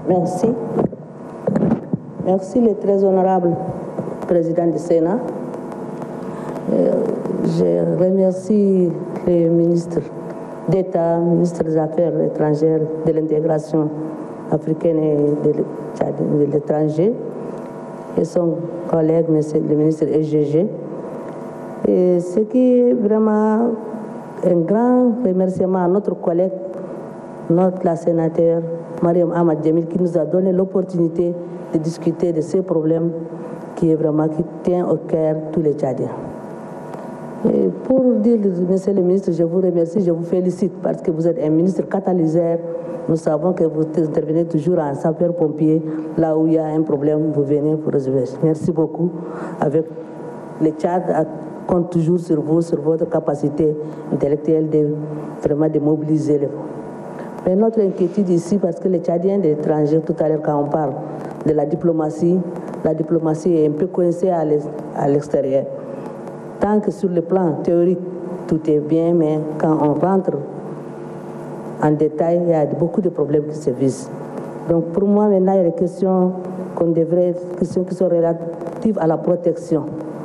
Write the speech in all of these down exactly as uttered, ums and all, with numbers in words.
Merci. Merci, le très honorable président du Sénat. Euh, je remercie les ministres d'État, ministre des Affaires étrangères, de l'intégration africaine et de l'étranger, et son collègue, le ministre E G G. Et ce qui est vraiment un grand remerciement à notre collègue, notre la sénateur Mariam Ahmad Djamil, qui nous a donné l'opportunité de discuter de ces problèmes qui est vraiment qui tient au cœur tous les Tchadiens. Et pour dire, monsieur le ministre, je vous remercie, je vous félicite parce que vous êtes un ministre catalyseur. Nous savons que vous intervenez toujours en sapeur-pompier, là où il y a un problème, vous venez pour résoudre. Merci beaucoup. Avec le Tchad, compte toujours sur vous, sur votre capacité intellectuelle de vraiment de mobiliser les fonds. Mais notre inquiétude ici, parce que les Tchadiens de l'étranger, tout à l'heure quand on parle de la diplomatie, la diplomatie est un peu coincée à l'extérieur. Tant que sur le plan théorique, tout est bien, mais quand on rentre en détail, il y a beaucoup de problèmes qui se visent. Donc pour moi, maintenant, il y a des questions qu'on devrait, questions qui sont relatives à la protection.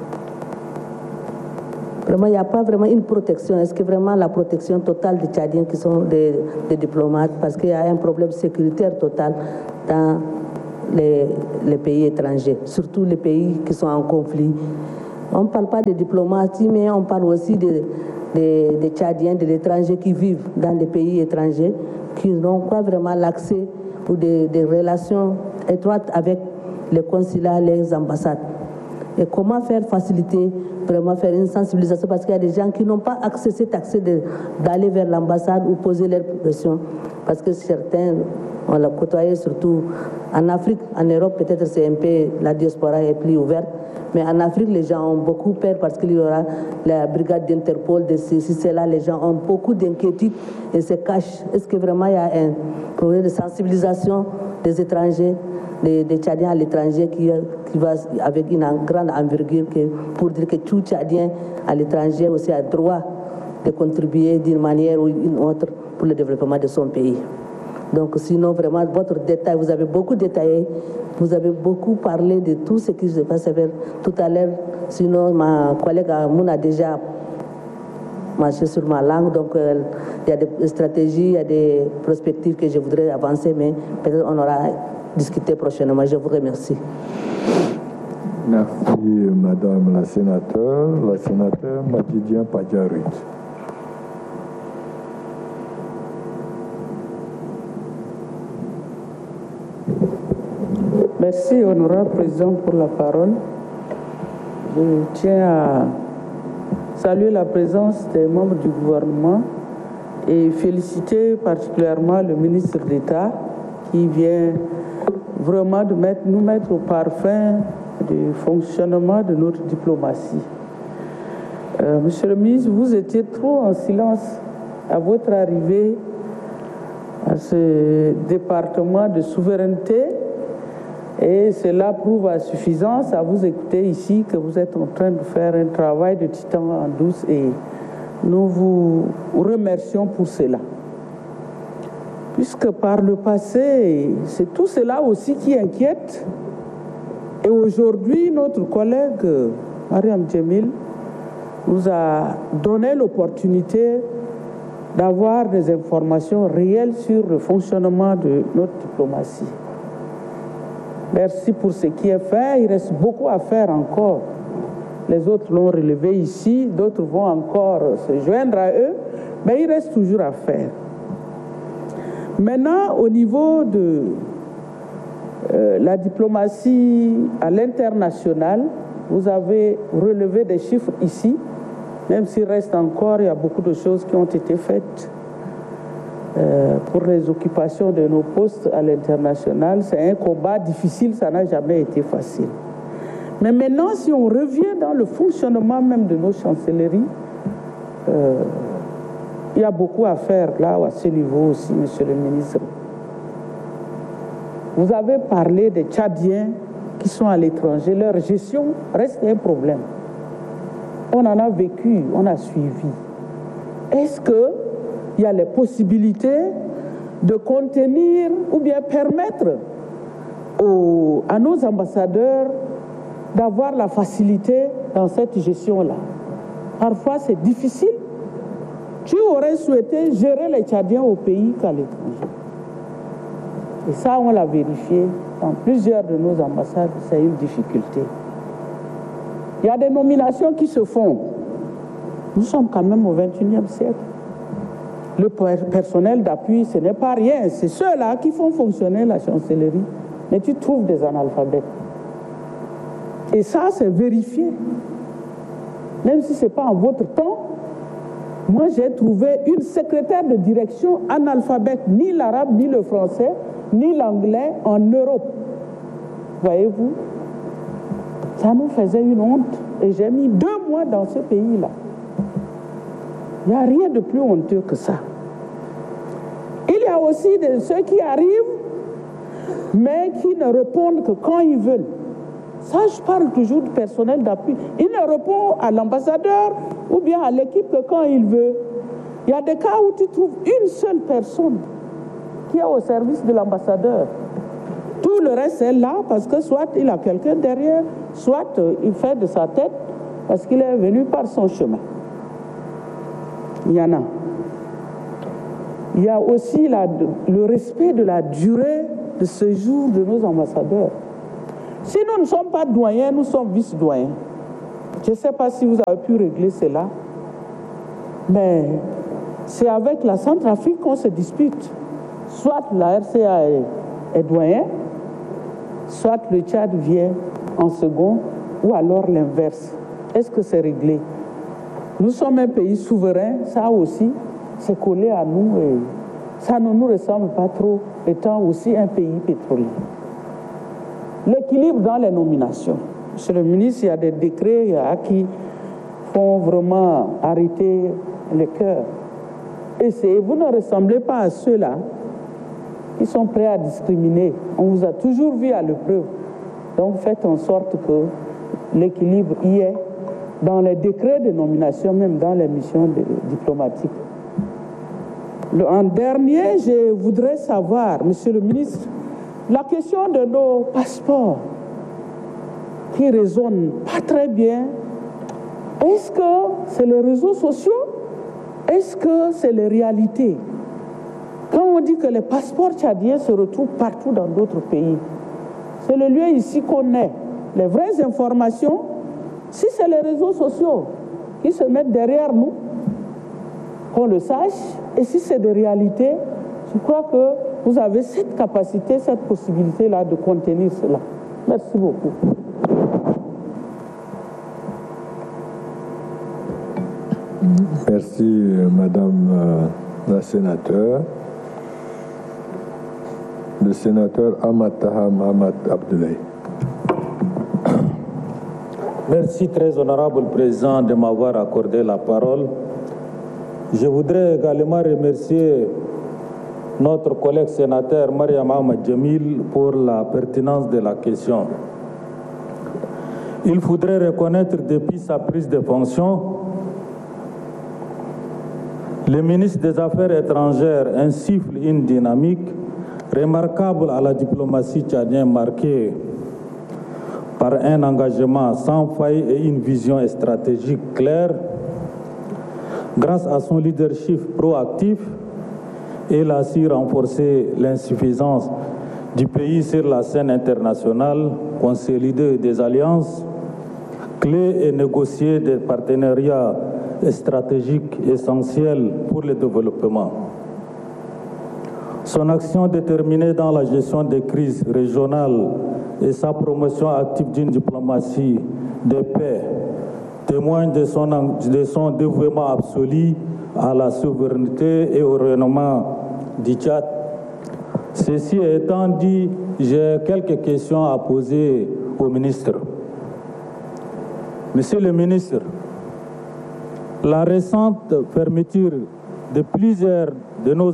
Vraiment, il n'y a pas vraiment une protection. Est-ce que vraiment la protection totale des Tchadiens qui sont des, des diplomates, parce qu'il y a un problème sécuritaire total dans les, les pays étrangers, surtout les pays qui sont en conflit. On ne parle pas de diplomatie, mais on parle aussi des de, de Tchadiens, de l'étranger qui vivent dans des pays étrangers, qui n'ont pas vraiment l'accès ou des, des relations étroites avec les consulats, les ambassades. Et comment faire faciliter, vraiment faire une sensibilisation, parce qu'il y a des gens qui n'ont pas accès, cet accès d'aller vers l'ambassade ou poser leurs questions, parce que certains, on l'a côtoyé surtout en Afrique, en Europe, peut-être c'est un peu, la diaspora est plus ouverte, mais en Afrique, les gens ont beaucoup peur parce qu'il y aura la brigade d'Interpol, de ceci, cela, les gens ont beaucoup d'inquiétudes et se cachent. Est-ce que vraiment il y a un projet de sensibilisation des étrangers, des, des Tchadiens à l'étranger qui, qui va avec une grande envergure que, pour dire que tout Tchadien à l'étranger aussi a droit de contribuer d'une manière ou d'une autre pour le développement de son pays. Donc sinon, vraiment, votre détail, vous avez beaucoup détaillé, vous avez beaucoup parlé de tout ce qui se passe tout à l'heure. Sinon, ma collègue Amoun a déjà marché sur ma langue, donc euh, il y a des stratégies, il y a des perspectives que je voudrais avancer, mais peut-être on aura discuté prochainement. Je vous remercie. Merci, Madame la sénateur. La sénateur Matidien Padjarit. Merci, honorable président, pour la parole. Je tiens à saluer la présence des membres du gouvernement et féliciter particulièrement le ministre d'État qui vient vraiment de mettre, nous mettre au parfum du fonctionnement de notre diplomatie. Euh, Monsieur le ministre, vous étiez trop en silence à votre arrivée à ce département de souveraineté. Et cela prouve à suffisance, à vous écouter ici, que vous êtes en train de faire un travail de titan en douce et nous vous remercions pour cela. Puisque par le passé, c'est tout cela aussi qui inquiète. Et aujourd'hui, notre collègue Mariam Djamil nous a donné l'opportunité d'avoir des informations réelles sur le fonctionnement de notre diplomatie. Merci pour ce qui est fait. Il reste beaucoup à faire encore. Les autres l'ont relevé ici, d'autres vont encore se joindre à eux, mais il reste toujours à faire. Maintenant, au niveau de euh, la diplomatie à l'international, vous avez relevé des chiffres ici, même s'il reste encore, il y a beaucoup de choses qui ont été faites. Euh, pour les occupations de nos postes à l'international, c'est un combat difficile, ça n'a jamais été facile. Mais maintenant, si on revient dans le fonctionnement même de nos chancelleries, euh, il y a beaucoup à faire là, à ce niveau aussi, monsieur le ministre. Vous avez parlé des Tchadiens qui sont à l'étranger, leur gestion reste un problème. On en a vécu, on a suivi. Est-ce que il y a les possibilités de contenir ou bien permettre aux, à nos ambassadeurs d'avoir la facilité dans cette gestion-là. Parfois, c'est difficile. Tu aurais souhaité gérer les Tchadiens au pays qu'à l'étranger. Et ça, on l'a vérifié dans plusieurs de nos ambassades, c'est une difficulté. Il y a des nominations qui se font. Nous sommes quand même au vingt et unième siècle. Le personnel d'appui, ce n'est pas rien. C'est ceux-là qui font fonctionner la chancellerie. Mais tu trouves des analphabètes. Et ça, c'est vérifié. Même si ce n'est pas en votre temps, moi, j'ai trouvé une secrétaire de direction analphabète, ni l'arabe, ni le français, ni l'anglais en Europe. Voyez-vous? Ça nous faisait une honte. Et j'ai mis deux mois dans ce pays-là. Il n'y a rien de plus honteux que ça. Il y a aussi de ceux qui arrivent, mais qui ne répondent que quand ils veulent. Ça, je parle toujours du personnel d'appui. Il ne répond à l'ambassadeur ou bien à l'équipe que quand il veut. Il y a des cas où tu trouves une seule personne qui est au service de l'ambassadeur. Tout le reste est là parce que soit il a quelqu'un derrière, soit il fait de sa tête parce qu'il est venu par son chemin. Il y en a. Il y a aussi la, le respect de la durée de séjour de nos ambassadeurs. Si nous ne sommes pas doyens, nous sommes vice-doyens. Je ne sais pas si vous avez pu régler cela, mais c'est avec la Centrafrique qu'on se dispute. Soit la R C A est, est doyen, soit le Tchad vient en second, ou alors l'inverse. Est-ce que c'est réglé? Nous sommes un pays souverain, ça aussi, c'est collé à nous et ça ne nous ressemble pas trop, étant aussi un pays pétrolier. L'équilibre dans les nominations. Monsieur le ministre, il y a des décrets qui font vraiment arrêter le cœur. Essayez, vous ne ressemblez pas à ceux-là qui sont prêts à discriminer. On vous a toujours vu à l'épreuve. Donc faites en sorte que l'équilibre y est dans les décrets de nomination, même dans les missions de, diplomatiques. Le, en dernier, je voudrais savoir, monsieur le ministre, la question de nos passeports qui résonne pas très bien. Est-ce que c'est les réseaux sociaux? Est-ce que c'est les réalités? Quand on dit que les passeports tchadiens se retrouvent partout dans d'autres pays, c'est le lieu ici qu'on est. Les vraies informations, si c'est les réseaux sociaux qui se mettent derrière nous, qu'on le sache, et si c'est des réalités, je crois que vous avez cette capacité, cette possibilité-là de contenir cela. Merci beaucoup. Merci, Madame euh, la sénateur. Le sénateur Ahmad Taha Mohamed Abdoulaye. Merci, très honorable président, de m'avoir accordé la parole. Je voudrais également remercier notre collègue sénateur Mariam Ahmad Jamil pour la pertinence de la question. Il faudrait reconnaître depuis sa prise de fonction, le ministre des Affaires étrangères insuffle une dynamique remarquable à la diplomatie tchadienne marquée par un engagement sans faille et une vision stratégique claire. Grâce à son leadership proactif, il a su renforcer l'insuffisance du pays sur la scène internationale, consolider des alliances clés et négocier des partenariats stratégiques essentiels pour le développement. Son action déterminée dans la gestion des crises régionales et sa promotion active d'une diplomatie de paix témoignent de son, de son dévouement absolu à la souveraineté et au rayonnement du Tchad. Ceci étant dit, j'ai quelques questions à poser au ministre. Monsieur le ministre, la récente fermeture de plusieurs de nos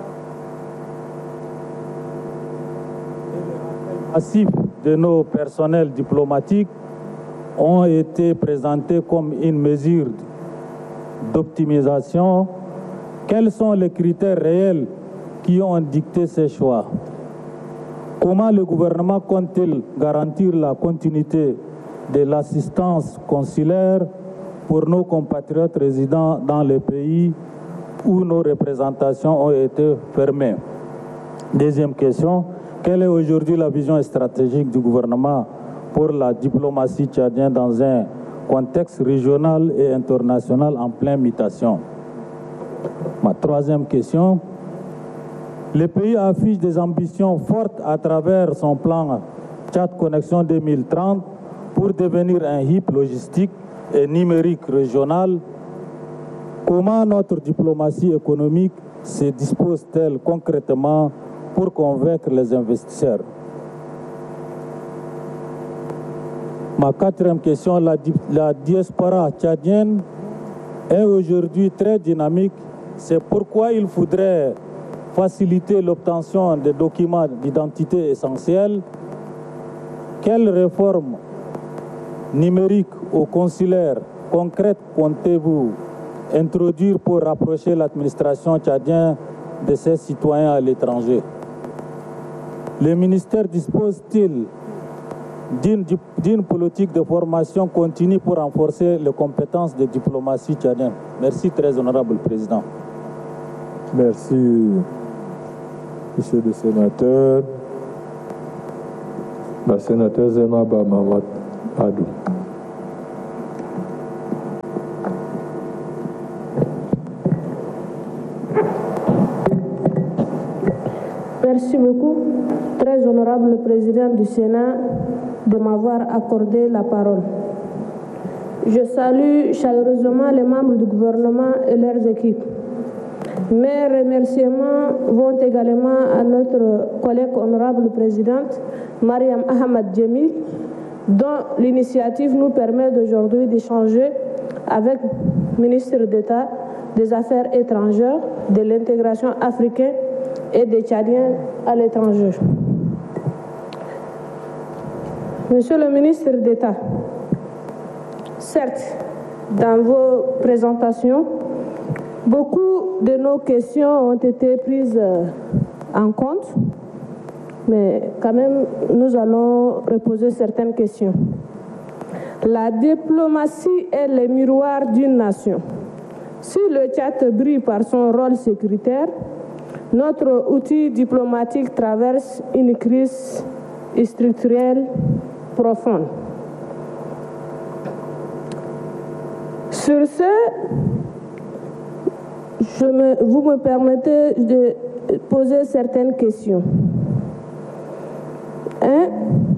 massifs de nos personnels diplomatiques ont été présentés comme une mesure d'optimisation. Quels sont les critères réels qui ont dicté ces choix. Comment le gouvernement compte-t-il garantir la continuité de l'assistance consulaire pour nos compatriotes résidant dans les pays où nos représentations ont été fermées? Deuxième question, quelle est aujourd'hui la vision stratégique du gouvernement pour la diplomatie tchadienne dans un contexte régional et international en pleine mutation? Ma troisième question, le pays affiche des ambitions fortes à travers son plan Tchad Connexion deux mille trente pour devenir un hub logistique et numérique régional. Comment notre diplomatie économique se dispose-t-elle concrètement pour convaincre les investisseurs? Ma quatrième question, la, la diaspora tchadienne est aujourd'hui très dynamique. C'est pourquoi il faudrait faciliter l'obtention des documents d'identité essentiels. Quelles réformes numériques ou consulaires concrètes comptez-vous introduire pour rapprocher l'administration tchadienne de ses citoyens à l'étranger? Le ministère dispose-t-il d'une politique de formation continue pour renforcer les compétences de diplomatie tchadienne? Merci, très honorable président. Merci, monsieur le sénateur. La sénatrice Zenaba Mamad Adou. Merci beaucoup, très honorable président du Sénat, de m'avoir accordé la parole. Je salue chaleureusement les membres du gouvernement et leurs équipes. Mes remerciements vont également à notre collègue honorable présidente, Mariam Ahmad Djemil, dont l'initiative nous permet d'aujourd'hui d'échanger avec le ministre d'État des Affaires étrangères, de l'intégration africaine et des Tchadiens à l'étranger. Monsieur le ministre d'État, certes, dans vos présentations, beaucoup de nos questions ont été prises en compte, mais quand même, nous allons reposer certaines questions. La diplomatie est le miroir d'une nation. Si le Tchad brille par son rôle sécuritaire, notre outil diplomatique traverse une crise structurelle profonde. Sur ce, je me, vous me permettez de poser certaines questions. Un,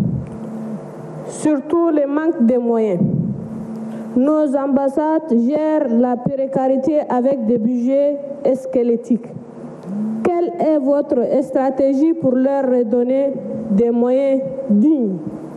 surtout le manque de moyens. Nos ambassades gèrent la précarité avec des budgets squelettiques. Quelle est votre stratégie pour leur redonner des moyens dignes?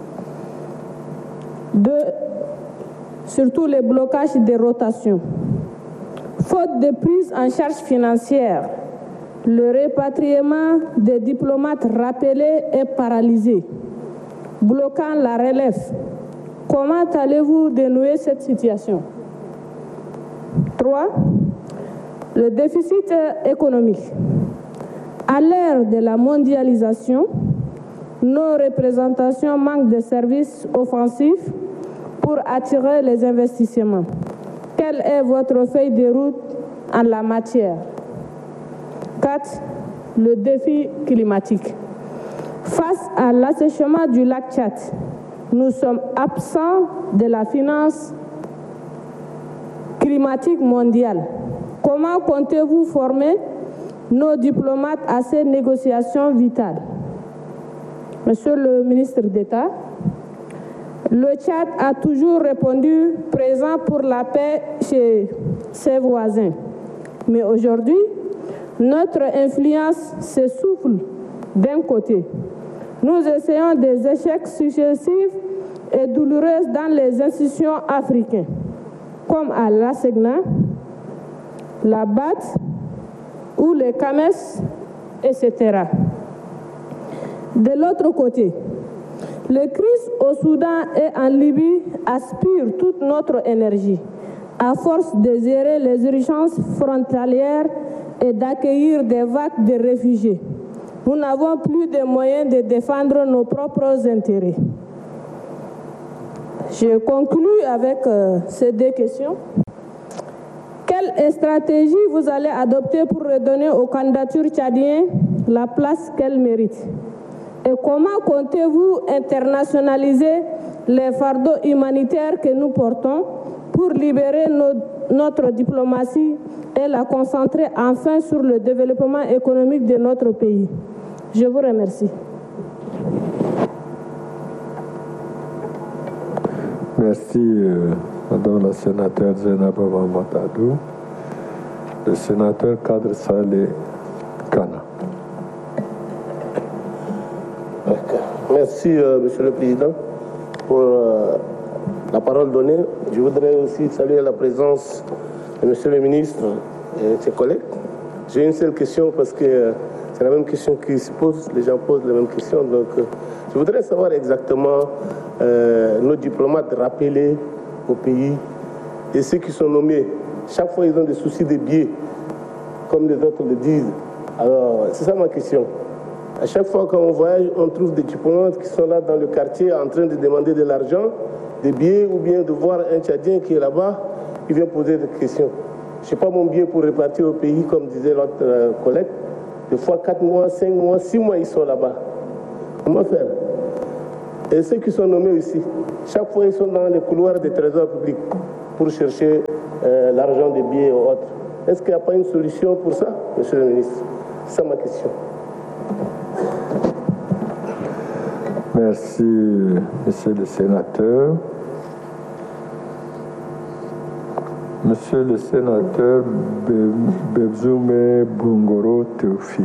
Deux, surtout les blocages des rotations. Faute de prise en charge financière, le répatriement des diplomates rappelés est paralysé, bloquant la relève. Comment allez-vous dénouer cette situation? Trois, le déficit économique. À l'ère de la mondialisation, nos représentations manquent de services offensifs pour attirer les investissements. Quelle est votre feuille de route en la matière? Quatre, le défi climatique. Face à l'assèchement du lac Tchad, nous sommes absents de la finance climatique mondiale. Comment comptez-vous former nos diplomates à ces négociations vitales? Monsieur le ministre d'État, le Tchad a toujours répondu présent pour la paix chez ses voisins. Mais aujourd'hui, notre influence s'essouffle d'un côté. Nous essayons des échecs successifs et douloureux dans les institutions africaines, comme à l'ASEGNA, la B A D ou les C A M E S, et cetera. De l'autre côté, les crises au Soudan et en Libye aspirent toute notre énergie. À force de gérer les urgences frontalières et d'accueillir des vagues de réfugiés. Nous n'avons plus de moyens de défendre nos propres intérêts. Je conclus avec euh, ces deux questions. Quelle stratégie vous allez adopter pour redonner aux candidatures tchadiennes la place qu'elles méritent? Et comment comptez-vous internationaliser les fardeaux humanitaires que nous portons pour libérer nos, notre diplomatie et la concentrer enfin sur le développement économique de notre pays? Je vous remercie. Merci, euh, Madame la sénatrice Zainaba Mamadou. Le sénateur Kadr Saleh Kana. Merci, euh, Monsieur le Président, pour euh, la parole donnée. Je voudrais aussi saluer la présence de Monsieur le Ministre et de ses collègues. J'ai une seule question parce que euh, c'est la même question qui se pose, les gens posent la même question. Donc, euh, je voudrais savoir exactement euh, nos diplomates rappelés au pays et ceux qui sont nommés. Chaque fois, ils ont des soucis de billets, comme les autres le disent. Alors, c'est ça ma question. À chaque fois qu'on voyage, on trouve des diplomates qui sont là dans le quartier en train de demander de l'argent, des billets, ou bien de voir un Tchadien qui est là-bas, qui vient poser des questions. Je n'ai pas mon billet pour repartir au pays, comme disait l'autre euh, collègue. Des fois, quatre mois, cinq mois, six mois, ils sont là-bas. Comment faire? Et ceux qui sont nommés ici, chaque fois, ils sont dans les couloirs des trésors publics pour chercher euh, l'argent des billets et autres. Est-ce qu'il n'y a pas une solution pour ça, Monsieur le Ministre? C'est ça ma question. Merci, Monsieur le sénateur. Monsieur le sénateur Bebzoume Bongoro Théophile.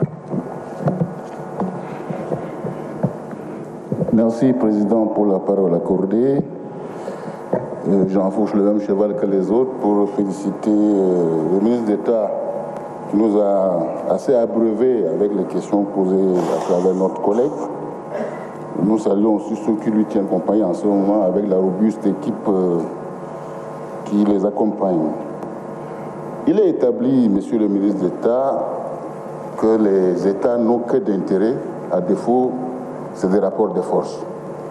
Merci, Président, pour la parole accordée. Euh, J'enfourche le même cheval que les autres pour féliciter euh, le ministre d'État qui nous a assez abreuvé avec les questions posées à travers notre collègue. Nous saluons aussi ceux qui lui tiennent compagnie en ce moment avec la robuste équipe euh, qui les accompagne. Il est établi, Monsieur le ministre d'État, que les États n'ont que d'intérêt, à défaut, c'est des rapports de force.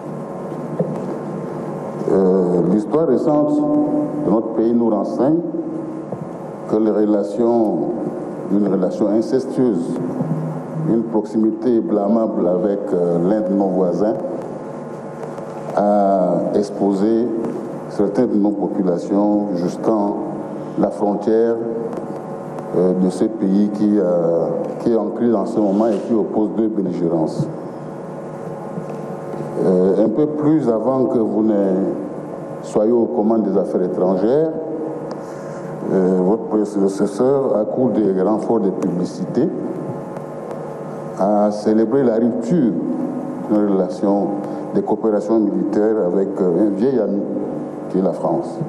Euh, L'histoire récente de notre pays nous renseigne que les relations, une relation incestueuse, une proximité blâmable avec euh, l'un de nos voisins, a exposé certaines de nos populations jusqu'en la frontière euh, de ce pays qui, euh, qui est en crise en ce moment et qui oppose deux belligérances. Euh, un peu plus avant que vous ne soyez aux commandes des affaires étrangères, euh, votre prédécesseur, à coup des renforts de publicité, a célébré la rupture d'une relation de coopération militaire avec euh, un vieil ami qui est la France.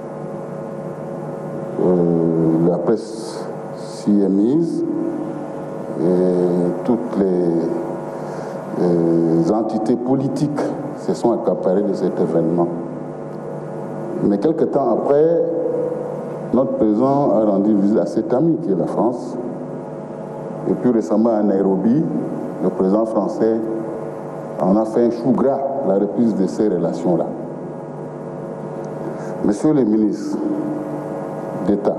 Euh, la presse s'y est mise et toutes les, les entités politiques se sont accaparées de cet événement. Mais quelque temps après, notre président a rendu visite à cet ami qui est la France. Et plus récemment à Nairobi, le président français en a fait un chou gras, la reprise de ces relations-là. Monsieur le ministre d'État,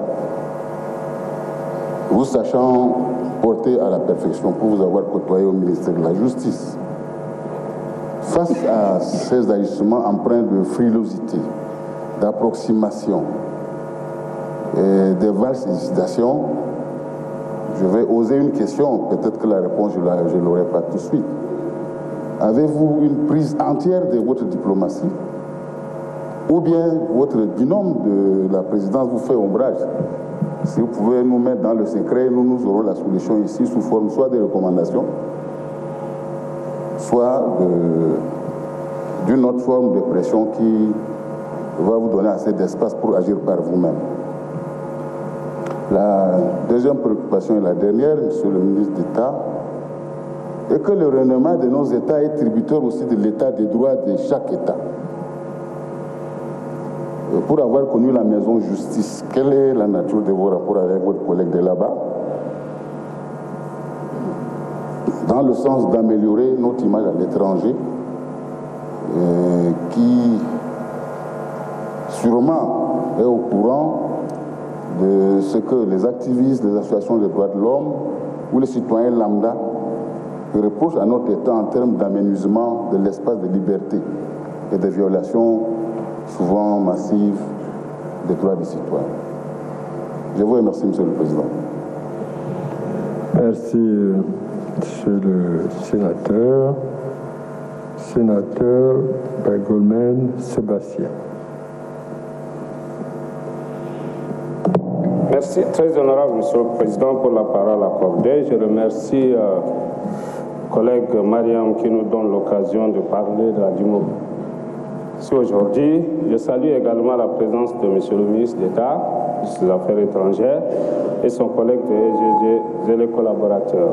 vous sachant porter à la perfection pour vous avoir côtoyé au ministère de la Justice, face à ces agissements empreints de frilosité, d'approximation et de valses hésitations, je vais oser une question, peut-être que la réponse je ne l'aurai pas tout de suite. Avez-vous une prise entière de votre diplomatie? Ou bien votre binôme de la présidence vous fait ombrage? Si vous pouvez nous mettre dans le secret, nous, nous aurons la solution ici sous forme soit de recommandations, soit d'une autre forme de pression qui va vous donner assez d'espace pour agir par vous-même. La deuxième préoccupation et la dernière, Monsieur le ministre d'État, est que le renommement de nos États est tributaire aussi de l'État des droits de chaque État. Pour avoir connu la maison justice, quelle est la nature de vos rapports avec votre collègue de là-bas? dans le sens d'améliorer notre image à l'étranger, euh, qui sûrement est au courant de ce que les activistes, les associations des droits de l'homme ou les citoyens lambda reprochent à notre État en termes d'aménagement de l'espace de liberté et des violations souvent massives des droits des citoyens. Je vous remercie, Monsieur le Président. Merci, Monsieur le Sénateur. Sénateur Bagolmen Sébastien. Merci, très honorable Monsieur le Président, pour la parole accordée. Je remercie euh, collègue Mariam qui nous donne l'occasion de parler de la démocratie aujourd'hui. Je salue également la présence de Monsieur le ministre d'État des Affaires étrangères et son collègue de E G G et les collaborateurs.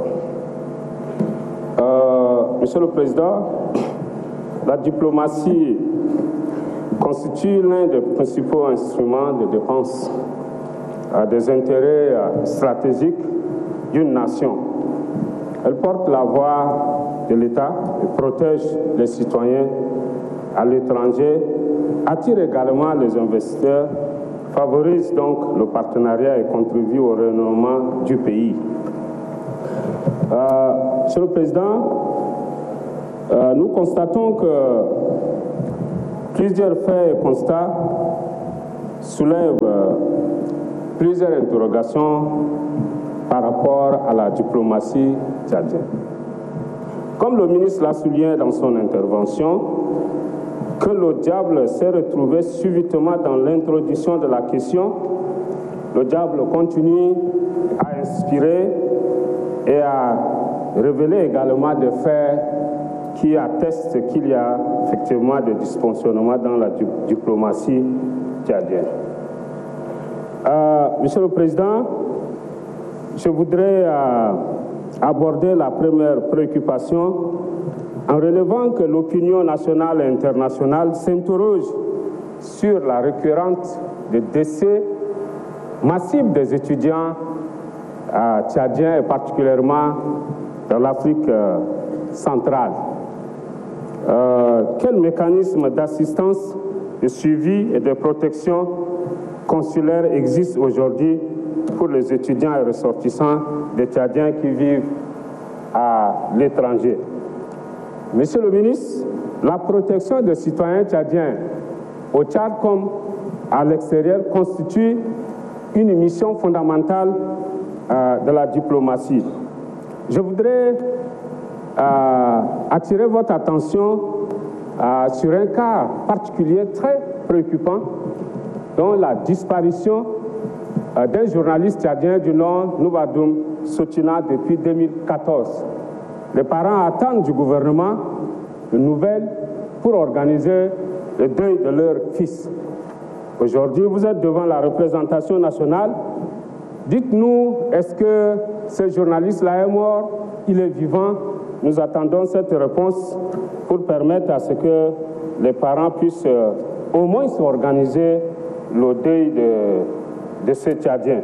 Euh, Monsieur le Président, la diplomatie constitue l'un des principaux instruments de défense à des intérêts stratégiques d'une nation. Elle porte la voix de l'État et protège les citoyens à l'étranger, attire également les investisseurs, favorise donc le partenariat et contribue au rayonnement du pays. Euh, Monsieur le Président, euh, nous constatons que plusieurs faits et constats soulèvent euh, plusieurs interrogations par rapport à la diplomatie tchadienne. Comme le ministre l'a souligné dans son intervention, que le diable s'est retrouvé subitement dans l'introduction de la question, le diable continue à inspirer et à révéler également des faits qui attestent qu'il y a effectivement des dysfonctionnements dans la diplomatie tchadienne. Euh, Monsieur le Président, je voudrais euh, aborder la première préoccupation en relevant que l'opinion nationale et internationale s'interroge sur la récurrence des décès massifs des étudiants euh, tchadiens et particulièrement dans l'Afrique euh, centrale. Euh, quel mécanisme d'assistance, de suivi et de protection consulaire existe aujourd'hui pour les étudiants et ressortissants des Tchadiens qui vivent à l'étranger? Monsieur le ministre, la protection des citoyens tchadiens au Tchad comme à l'extérieur constitue une mission fondamentale euh, de la diplomatie. Je voudrais euh, attirer votre attention euh, sur un cas particulier très préoccupant, dont la disparition euh, d'un journaliste tchadien du nom Noubadoum Sotina depuis deux mille quatorze. Les parents attendent du gouvernement une nouvelle pour organiser le deuil de leur fils. Aujourd'hui, vous êtes devant la représentation nationale. Dites-nous, est-ce que ce journaliste-là est mort? Il est vivant? Nous attendons cette réponse pour permettre à ce que les parents puissent euh, au moins s'organiser le deuil de, de ces Tchadiens.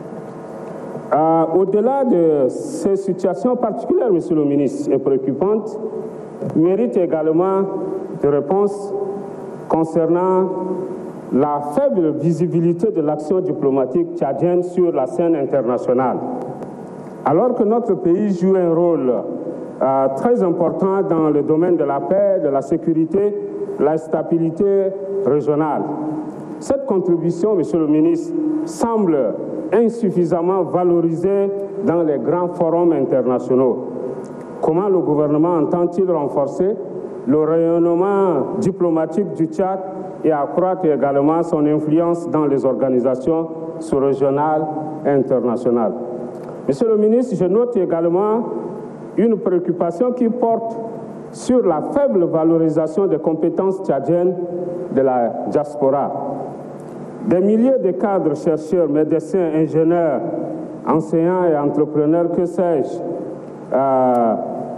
Euh, Au-delà de ces situations particulières, Monsieur le ministre, et préoccupantes, mérite également des réponses concernant la faible visibilité de l'action diplomatique tchadienne sur la scène internationale. Alors que notre pays joue un rôle euh, très important dans le domaine de la paix, de la sécurité, de la stabilité régionale, cette contribution, Monsieur le ministre, semble insuffisamment valorisée dans les grands forums internationaux. Comment le gouvernement entend-il renforcer le rayonnement diplomatique du Tchad et accroître également son influence dans les organisations sous-régionales et internationales? Monsieur le ministre, je note également une préoccupation qui porte sur la faible valorisation des compétences tchadiennes de la diaspora. Des milliers de cadres, chercheurs, médecins, ingénieurs, enseignants et entrepreneurs, que sais-je, euh,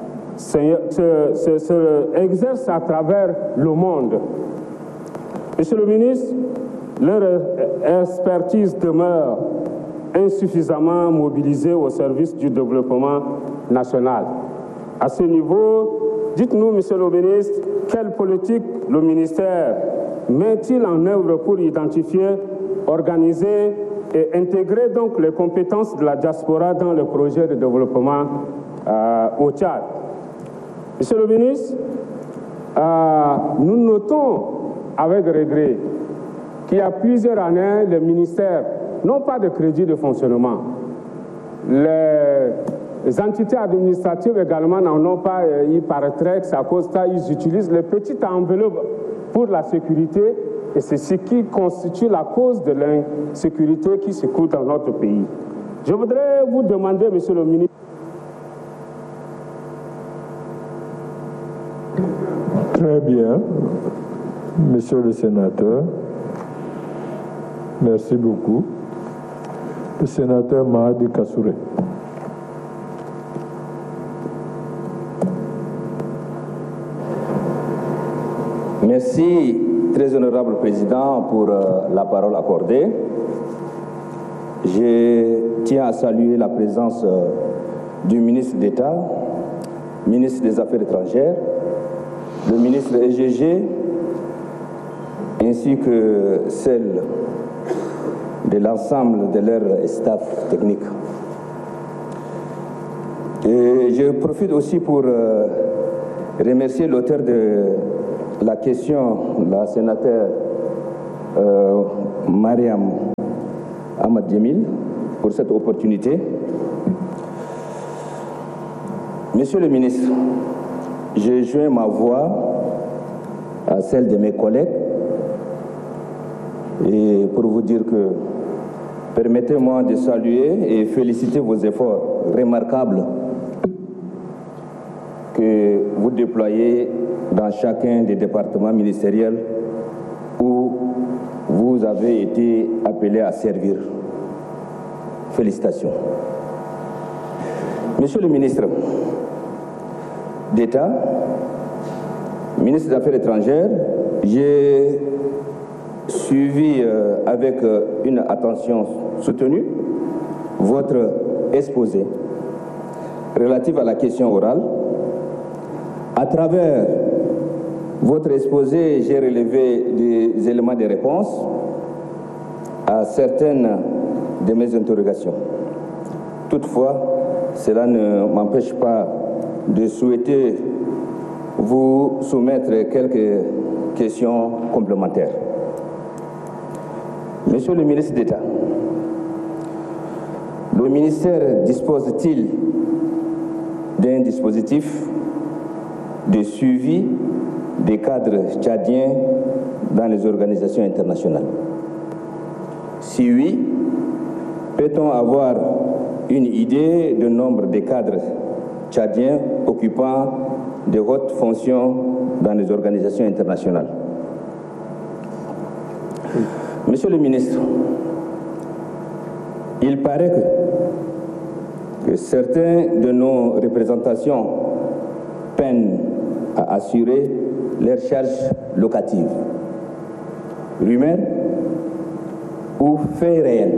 se, se, se exercent à travers le monde. Monsieur le ministre, leur expertise demeure insuffisamment mobilisée au service du développement national. À ce niveau, dites-nous, Monsieur le ministre, quelle politique le ministère met-il en œuvre pour identifier, organiser et intégrer donc les compétences de la diaspora dans le projet de développement euh, au Tchad? Monsieur le ministre, euh, nous notons avec regret qu'il y a plusieurs années, le ministère n'ont pas de crédit de fonctionnement. Les Les entités administratives également n'en ont pas, euh, il paraîtrait que c'est à cause de ça ils utilisent les petites enveloppes pour la sécurité et c'est ce qui constitue la cause de l'insécurité qui se coule dans notre pays. Je voudrais vous demander, Monsieur le ministre. Très bien, Monsieur le sénateur. Merci beaucoup. Le sénateur Mahadi Kassouré. Merci, très honorable président, pour euh, la parole accordée. Je tiens à saluer la présence euh, du ministre d'État, ministre des Affaires étrangères, le ministre E G G, ainsi que celle de l'ensemble de leur staff technique. Et je profite aussi pour euh, remercier l'auteur de la question, la sénateur euh, Mariam Ahmad Djemil, pour cette opportunité. Monsieur le ministre, je joins ma voix à celle de mes collègues et pour vous dire que permettez-moi de saluer et féliciter vos efforts remarquables que vous déployez dans chacun des départements ministériels où vous avez été appelé à servir. Félicitations. Monsieur le ministre d'État, ministre des Affaires étrangères, j'ai suivi euh, avec euh, une attention soutenue votre exposé relatif à la question orale. À travers votre exposé, j'ai relevé des éléments de réponse à certaines de mes interrogations. Toutefois, cela ne m'empêche pas de souhaiter vous soumettre quelques questions complémentaires. Monsieur le ministre d'État, le ministère dispose-t-il d'un dispositif de suivi des cadres tchadiens dans les organisations internationales? Si oui, peut-on avoir une idée du nombre de cadres tchadiens occupant de hautes fonctions dans les organisations internationales? Monsieur le ministre, il paraît que, que certains de nos représentations peinent à assurer leurs charges locatives. Rumeurs ou faits réels?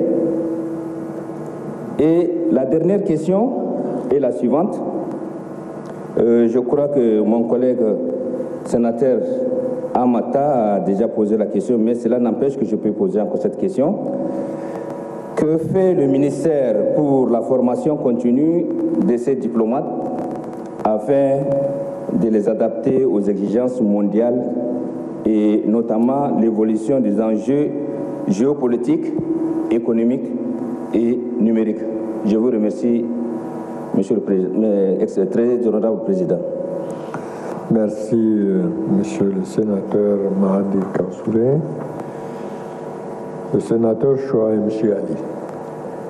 Et la dernière question est la suivante. Euh, je crois que mon collègue sénateur Amata a déjà posé la question, mais cela n'empêche que je peux poser encore cette question. Que fait le ministère pour la formation continue de ces diplomates afin de les adapter aux exigences mondiales et notamment l'évolution des enjeux géopolitiques, économiques et numériques? Je vous remercie, Monsieur le Président, très honorable Président. Merci, euh, Monsieur le sénateur Mahadi Kassouré. Le sénateur Chouaib Chiali.